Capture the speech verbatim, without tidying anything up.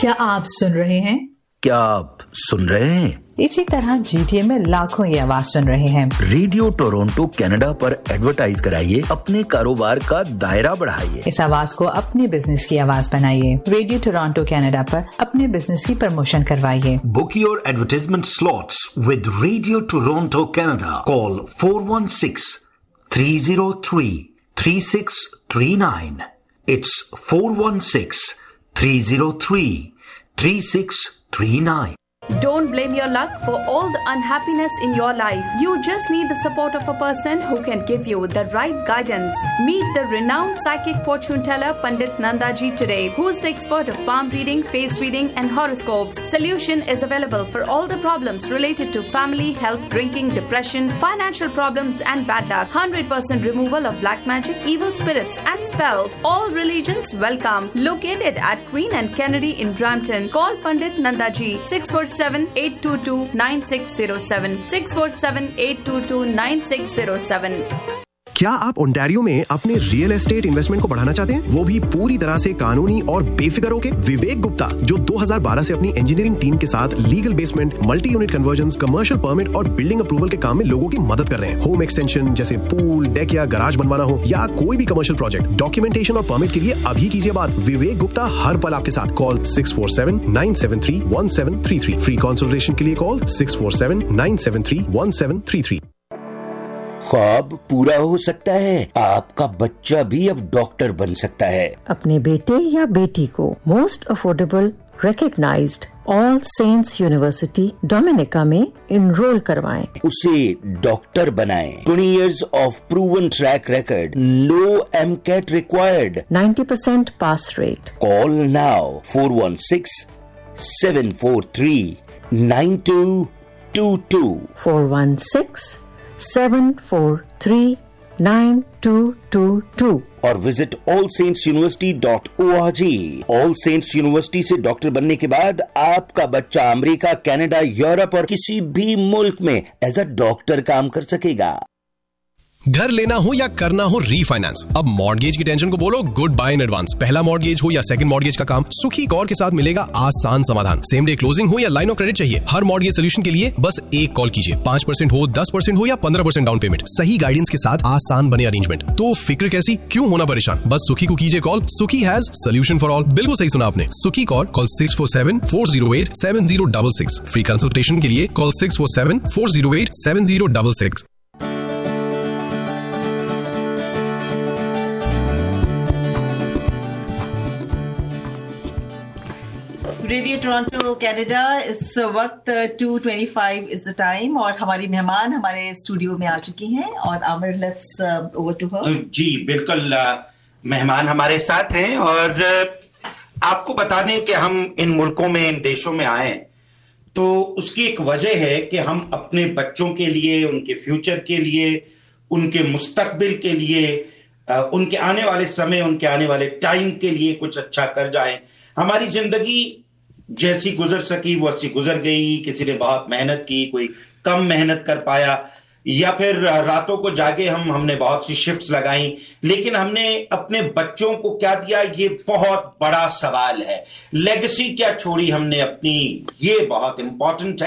क्या आप सुन रहे हैं? क्या आप सुन रहे हैं? इसी तरह जीटीए में लाखों ये आवाज सुन रहे हैं। रेडियो टोरंटो कनाडा पर एडवर्टाइज कराइए, अपने कारोबार का दायरा बढ़ाइए। इस आवाज को अपने बिजनेस की आवाज बनाइए। रेडियो टोरंटो कनाडा पर अपने बिजनेस की प्रमोशन करवाइए। Book your advertisement slots with Radio Toronto Canada. Call four one six, three zero three, three six three nine. It's four one six, three zero three, three six three nine. Don't blame your luck for all the unhappiness in your life. You just need the support of a person who can give you the right guidance. Meet the renowned psychic fortune teller Pandit Nandaji today, who is the expert of palm reading, face reading and horoscopes. Solution is available for all the problems related to family, health, drinking, depression, financial problems and bad luck. one hundred percent removal of black magic, evil spirits and spells. All religions welcome. Located at Queen and Kennedy in Brampton. Call Pandit Nandaji six four seven, eight two two, nine six zero seven six four seven, eight two two, nine six zero seven. क्या आप Ontario में अपने real estate investment को बढ़ाना चाहते हैं, वो भी पूरी तरह से कानूनी और बेफिक्र होके? विवेक गुप्ता, जो दो हज़ार बारह से अपनी इंजीनियरिंग टीम के साथ legal basement, multi unit convergence, commercial permit और बिल्डिंग अप्रूवल के काम में लोगों की मदद कर रहे हैं। होम एक्सटेंशन जैसे पूल, डेक या गराज बनवाना हो या कोई भी कमर्शियल प्रोजेक्ट, डॉक्यूमेंटेशन और परमिट के लिए अभी कीजिए बात। विवेक गुप्ता हर पल आपके साथ। Call six four seven, nine seven three, one seven three three. Free consultation के लिए call six four seven, nine seven three, one seven three three. ख्वाब पूरा हो सकता है, आपका बच्चा भी अब डॉक्टर बन सकता है। अपने बेटे या बेटी को most affordable recognised All Saints university Dominica में इनरोल करवाएं। उसे डॉक्टर बनाएं। Twenty years of proven track record, no MCAT required, ninety percent pass rate. Call now four one six, seven four three, nine to to to four one six, seven four three, nine to to to और visit All Saints university dot O R G. All Saints university से doctor बनने के बाद आपका बच्चा America, Canada, Europe और किसी भी मुल्क में एज अ डॉक्टर काम कर सकेगा। घर लेना हो या करना हो रीफाइनेंस, अब मॉर्गेज की टेंशन को बोलो गुड बाय इन एडवांस। पहला मॉर्गेज हो या सेकंड मॉर्गेज का काम, सुखी कौर के साथ मिलेगा आसान समाधान। सेम डे क्लोजिंग हो या लाइन ऑफ क्रेडिट चाहिए, हर मॉर्गेज सोल्यूशन के लिए बस एक कॉल कीजिए। पांच परसेंट हो, दस परसेंट हो या पंद्रह परसेंट डाउन पेमेंट, सही गाइडेंस के साथ आसान बने अरेंजमेंट। तो फिक्र कैसी, क्यों होना परेशान, बस सुखी को कीजिए कॉल। सुखी हैज सोल्यूशन फॉर ऑल। बिल्कुल सही सुना आपने, सुखी call call six four seven, four zero eight, seven zero double six. Free consultation के लिए call six four seven, four zero eight, seven zero double six. Radio Toronto Canada, इस वक्त to twenty five is the time और हमारी मेहमान हमारे studio में आ चुकी हैं। और Aamir, let's over to her. जी बिल्कुल, मेहमान हमारे साथ हैं और आपको बता दें कि हम इन मुल्कों में, इन देशों में आए तो उसकी एक वजह है कि हम अपने बच्चों के लिए, उनके फ्यूचर के लिए, उनके मुस्तकबिल के लिए, उनके आने वाले समय, उनके आने वाले टाइम के लिए कुछ अच्छा कर जाएं। हमारी जिंदगी जैसी गुजर सकी वो ऐसी गुजर गई। किसी ने बहुत मेहनत की, कोई कम मेहनत कर पाया, या फिर रातों को जागे हम हमने बहुत सी शिफ्ट्स लगाई, लेकिन हमने अपने बच्चों को क्या दिया, ये बहुत बड़ा सवाल है। लेगेसी क्या छोड़ी हमने अपनी, ये बहुत इंपॉर्टेंट है।